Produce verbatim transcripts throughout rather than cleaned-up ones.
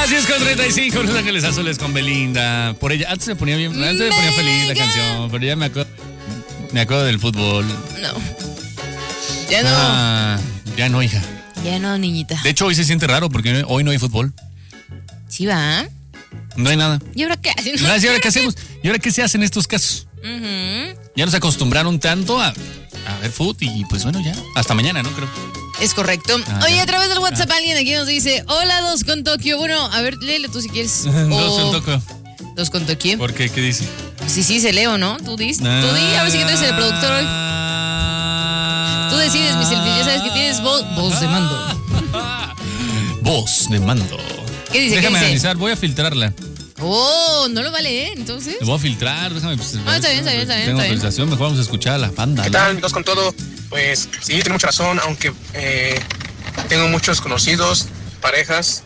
Las diez con treinta y cinco, Los Ángeles Azules con Belinda. Por ella, antes me ponía bien, antes me ponía feliz la canción, pero ya me acuerdo, me acuerdo del fútbol. No. Ya no. Ah, ya no, hija. Ya no, niñita. De hecho, hoy se siente raro porque hoy no hay fútbol. Sí va. No hay nada. ¿Y ahora qué hacen? ¿Y ahora qué hacemos? ¿Y ahora qué se hace en estos casos? Uh-huh. Ya nos acostumbraron tanto a, a ver fútbol y pues bueno, ya. Hasta mañana, ¿no? Creo. Es correcto. Ah, Oye, ya. a través del WhatsApp Ah. alguien aquí nos dice: hola, dos con Tokio. Bueno, a ver, léelo tú si quieres. Dos en O- Tokio. Dos con Tokio. ¿Por qué? ¿Qué dice? Sí, sí, se leo, ¿no? Tú dis. Tú di, a ver si que tú eres el productor hoy. Tú decides, mi selfie. Ya sabes que tienes voz, voz de mando. Voz de mando. ¿Qué dice? Déjame ¿Qué dice? analizar, voy a filtrarla. Oh, no lo vale, ¿eh? Entonces. Le voy a filtrar, déjame. Pues, Ah, está bien, está bien, está bien, Tengo está bien. autorización, mejor vamos a escuchar a la banda. ¿Qué ¿no? tal? Dos con todo. Pues sí, tiene mucha razón, aunque eh, tengo muchos conocidos, parejas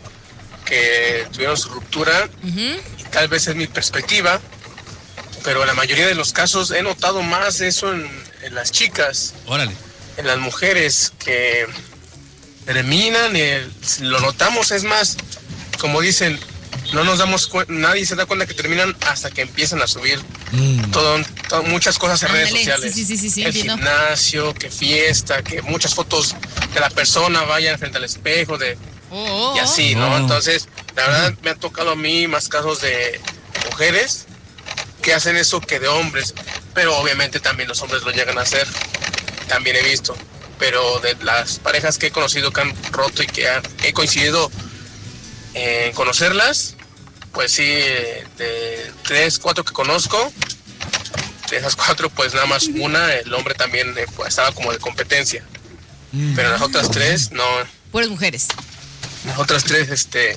que tuvieron su ruptura. Ujú. Y tal vez es mi perspectiva, pero en la mayoría de los casos he notado más eso en, en las chicas, Órale. en las mujeres que terminan, eh, lo notamos, es más, como dicen, no nos damos cuenta, nadie se da cuenta que terminan hasta que empiezan a subir Mm. todo, todo- muchas cosas en redes Ándale, sociales. sí, sí, sí, sí, el entiendo. gimnasio, que fiesta, que muchas fotos de la persona vayan frente al espejo, de Oh, oh, y así, ¿no? Oh. Entonces, la verdad me han tocado a mí más casos de mujeres que hacen eso que de hombres, pero obviamente también los hombres lo llegan a hacer, también he visto, pero de las parejas que he conocido que han roto y que han- he coincidido en conocerlas, pues sí, de tres, cuatro que conozco, de esas cuatro, pues nada más una, el hombre también eh, pues, estaba como de competencia, Mm. pero las otras tres, no, Puras mujeres. las otras tres, este,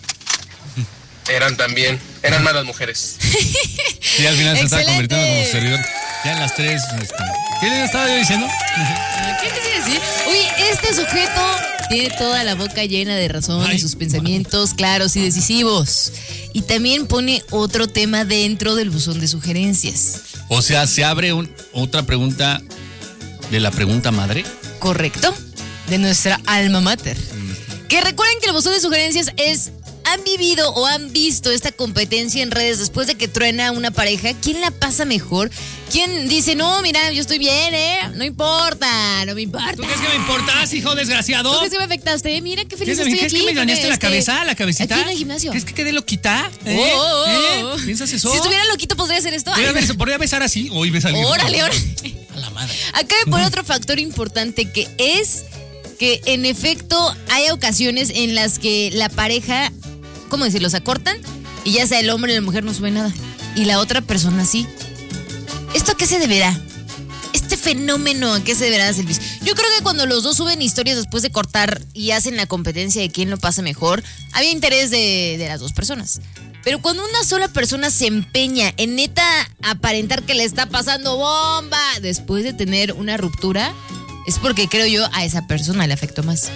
eran también, eran malas mujeres. Sí, al final se estaba Excelente. convirtiendo como servidor. Ya en las tres. Este, ¿qué le estaba yo diciendo? Ah, ¿Qué quise decir? Uy, este sujeto tiene toda la boca llena de razón Ay. y sus pensamientos claros y decisivos. Y también pone otro tema dentro del buzón de sugerencias. O sea, se abre un, otra pregunta de la pregunta madre. ¿Correcto? De nuestra alma mater. Que recuerden que el buzón de sugerencias es: ¿han vivido o han visto esta competencia en redes después de que truena una pareja? ¿Quién la pasa mejor? ¿Quién dice, no, mira, yo estoy bien, eh? No importa, no me importa. ¿Tú crees que me importas, hijo desgraciado? ¿Tú crees que me afectaste? Mira qué feliz ¿Qué, estoy ¿crees aquí. que me con dañaste la este- cabeza, la cabecita? Aquí en el gimnasio. ¿Crees que quedé loquita? ¿Eh? Oh, oh, ¿Eh? oh. ¿Piensas eso? Si estuviera loquito, ¿podría hacer esto? ¿Podría, bes- podría besar así? Hoy besa al Órale, órale. A la madre. Acá me pone otro factor importante, que es que en efecto hay ocasiones en las que la pareja, ¿cómo decirlo? Se acortan y ya sea el hombre o la mujer no sube nada. Y la otra persona sí. ¿Esto a qué se deberá? Este fenómeno, ¿a qué se deberá, Selvis? Yo creo que cuando los dos suben historias después de cortar y hacen la competencia de quién lo pasa mejor, había interés de, de las dos personas. Pero cuando una sola persona se empeña en neta aparentar que le está pasando bomba después de tener una ruptura, es porque creo yo a esa persona le afectó más.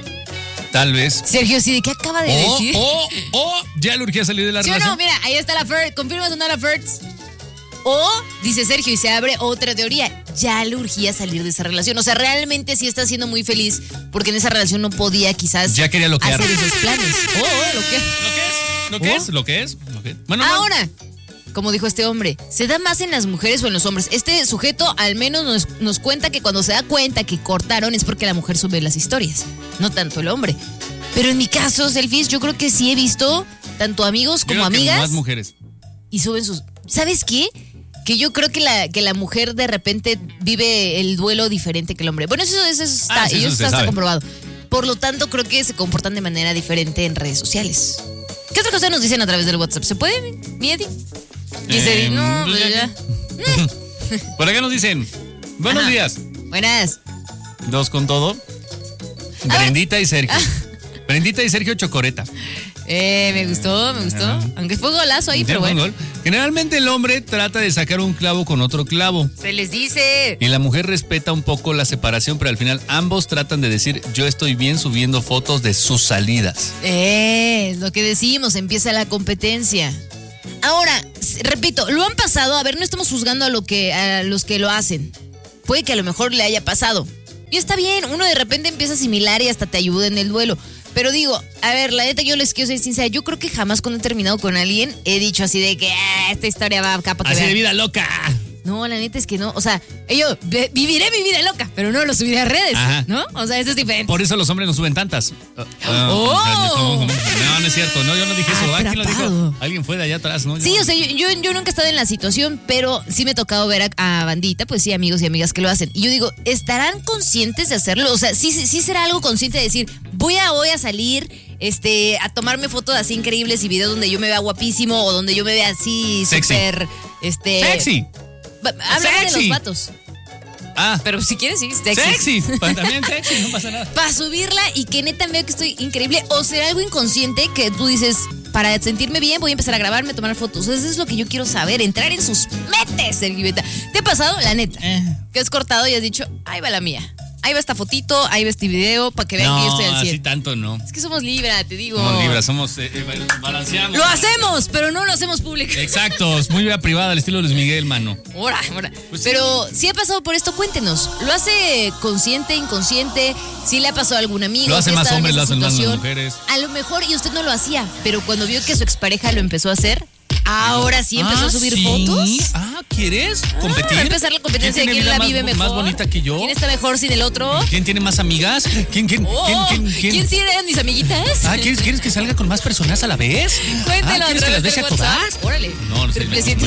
Tal vez. Sergio, ¿sí de qué acaba de O, decir? o, o, ya le urgía salir de la ¿Sí o relación. no? Mira, ahí está la Fer. ¿Confirmas o no la Fer? O, dice Sergio, y se abre otra teoría. Ya le urgía salir de esa relación. O sea, realmente sí está siendo muy feliz porque en esa relación no podía quizás Ya quería loquear. hacer esos planes. Oh, oh, lo que... ¿Lo que es? ¿Lo que Oh. es? ¿Lo que es? ¿Lo que es? Bueno, no. Ahora, como dijo este hombre, ¿se da más en las mujeres o en los hombres? Este sujeto al menos nos, nos cuenta que cuando se da cuenta que cortaron es porque la mujer sube las historias, no tanto el hombre. Pero en mi caso, Selfies, yo creo que sí he visto tanto amigos Yo como creo que amigas más mujeres. y suben sus... ¿Sabes qué? Que yo creo que la, que la mujer de repente vive el duelo diferente que el hombre. Bueno, eso, eso está, Ah, sí, y eso eso se está, está sabe. comprobado. Por lo tanto, creo que se comportan de manera diferente en redes sociales. ¿Qué otra cosa nos dicen a través del WhatsApp? ¿Se puede, mi Eddie? Y se Eh, dice, no, pues pues ya ya. Por acá nos dicen, buenos Ajá. días. Buenas. Dos con todo. Brendita y Sergio. Brendita y Sergio Chocoreta. Eh, me gustó, me gustó. Ajá. Aunque fue golazo ahí, Sí, pero buen bueno. gol. Generalmente el hombre trata de sacar un clavo con otro clavo. Se les dice. Y la mujer respeta un poco la separación, pero al final ambos tratan de decir, yo estoy bien subiendo fotos de sus salidas. Eh, es lo que decimos, empieza la competencia. Ahora, s- repito, lo han pasado, a ver, no estamos juzgando a, lo que, a los que lo hacen. Puede que a lo mejor le haya pasado. Y está bien, uno de repente empieza a asimilar y hasta te ayuda en el duelo. Pero digo, a ver, la neta, yo les quiero ser sincera. Yo creo que jamás cuando he terminado con alguien he dicho así de que ah, esta historia va acá para que Así vean. de vida loca. No, la neta es que no. O sea, yo ve- viviré mi vida loca, pero no lo subiré a redes, Ajá. ¿no? O sea, eso es diferente. Por eso los hombres no suben tantas. Uh, uh, ¡Oh! No, no es cierto. No, yo no dije eso. ¿Ah, ¿quién lo Atrapado. dijo? Alguien fue de allá atrás, ¿no? Yo Sí, no. o sea, yo, yo, yo nunca he estado en la situación, pero sí me ha tocado ver a, a bandita, pues sí, amigos y amigas que lo hacen. Y yo digo, ¿estarán conscientes de hacerlo? O sea, sí, sí, sí será algo consciente de decir, voy a, voy a salir este, a tomarme fotos así increíbles y videos donde yo me vea guapísimo o donde yo me vea así Sexy. súper... Este, Sexy. Háblame de los Sexy. vatos. Ah, Pero si quieres, sí, sexy. sexy. Pues también sexy, no pasa nada. Para subirla y que neta veo que estoy increíble. O será algo inconsciente que tú dices, para sentirme bien voy a empezar a grabarme, tomar fotos. Eso es lo que yo quiero saber, entrar en sus metes, Sergio Beta. ¿Te ha pasado? La neta. Eh. Que has cortado y has dicho, ahí va la mía. Ahí va esta fotito, ahí va este video, para que vean No, que yo estoy al así cien. tanto no. Es que somos Libra, te digo. Somos libras, somos eh, eh, balanceamos. Lo hacemos, pero no lo hacemos público. Exacto, es muy vida privada, al estilo Luis Miguel, mano. Ahora, ahora. Pues sí. Pero si ha pasado por esto, cuéntenos. ¿Lo hace consciente, inconsciente? ¿Si le ha pasado a algún amigo? Lo hacen ¿Si ha más estado en hombres, lo esa hacen más las situación? mujeres. A lo mejor y usted no lo hacía, pero cuando vio que su expareja lo empezó a hacer, ahora sí empezó Ah, a subir ¿sí? fotos. Ah, ¿quieres Ah, competir? va a empezar la competencia de ¿Quién quién tiene la vida vive más, mejor. más bonita que yo? ¿Quién está mejor sin el otro? ¿Quién tiene más amigas? ¿Quién, quién, Oh, quién, quién, quién? ¿Quién sí eran mis amiguitas? Ah, ¿quieres, ¿quieres que salga con más personas a la vez? Cuéntenos Ah, ¿quieres a que las través deje del a todas? WhatsApp. Órale. No, no sé. Triple siete